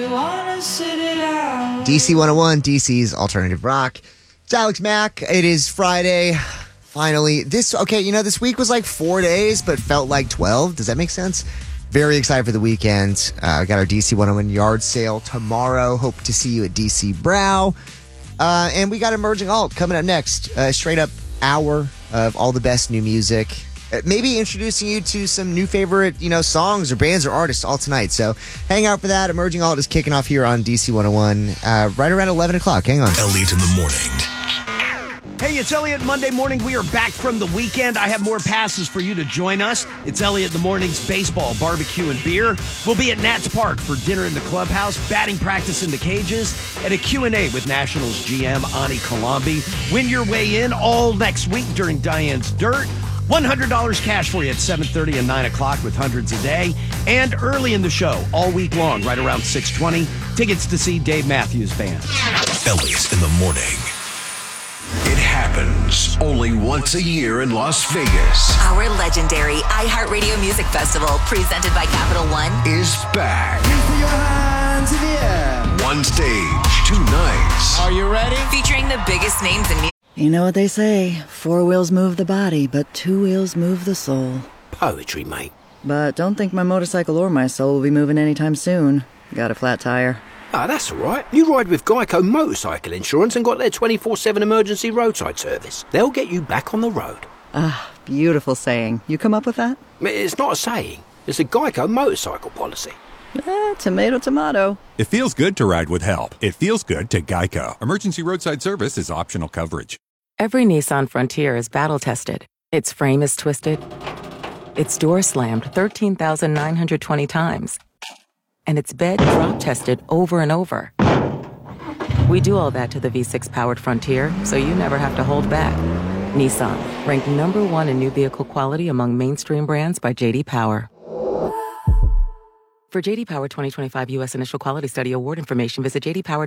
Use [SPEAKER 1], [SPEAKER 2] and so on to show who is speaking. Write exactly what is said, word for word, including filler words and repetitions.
[SPEAKER 1] D C one oh one, D C's Alternative Rock. It's Alex Mack. It is Friday. Finally. This, okay, you know, this week was like four days, but felt like twelve. Does that make sense? Very excited for the weekend. Uh, we got our D C one oh one yard sale tomorrow. Hope to see you at D C Brow. Uh, and we got Emerging Alt coming up next. Uh, straight up hour of all the best new music. Uh, maybe introducing you to some new favorite, you know, songs or bands or artists all tonight. So hang out for that. Emerging Alt is kicking off here on D C one oh one uh, right around eleven o'clock. Hang on.
[SPEAKER 2] Elliot in the morning.
[SPEAKER 3] Hey, it's Elliot. Monday morning, we are back from the weekend. I have more passes for you to join us. It's Elliot in the morning's baseball, barbecue, and beer. We'll be at Nats Park for dinner in the clubhouse, batting practice in the cages, and a Q and A with Nationals G M Ani Kalambi. Win your way in all next week during Diane's Dirt. one hundred dollars cash for you at seven thirty and nine o'clock with hundreds a day. And early in the show, all week long, right around six twenty, tickets to see Dave Matthews Band.
[SPEAKER 2] Elliot in the morning. It happens only once a year in Las Vegas.
[SPEAKER 4] Our legendary iHeartRadio Music Festival, presented by Capital One,
[SPEAKER 2] is back.
[SPEAKER 5] Put your hands in the air.
[SPEAKER 2] One stage, two nights.
[SPEAKER 5] Are you ready?
[SPEAKER 4] featuring the biggest names in music.
[SPEAKER 6] You know what they say, four wheels move the body, but two wheels move the soul.
[SPEAKER 7] Poetry, mate.
[SPEAKER 6] But don't think my motorcycle or my soul will be moving anytime soon. Got a flat tire.
[SPEAKER 7] Ah, that's all right. You ride with Geico Motorcycle Insurance and got their twenty-four seven emergency roadside service. They'll get you back on the road.
[SPEAKER 6] Ah, beautiful saying. You come up with that?
[SPEAKER 7] It's not a saying. It's a Geico motorcycle policy.
[SPEAKER 6] Eh, tomato, tomato.
[SPEAKER 8] It feels good to ride with help. It feels good to Geico. Emergency roadside service is optional coverage.
[SPEAKER 9] Every Nissan Frontier is battle-tested. Its frame is twisted. Its door slammed thirteen thousand nine hundred twenty times. And its bed drop-tested over and over. We do all that to the V six powered Frontier, so you never have to hold back. Nissan, ranked number one in new vehicle quality among mainstream brands by J D Power. For J D Power twenty twenty-five U S Initial Quality Study Award information, visit j d power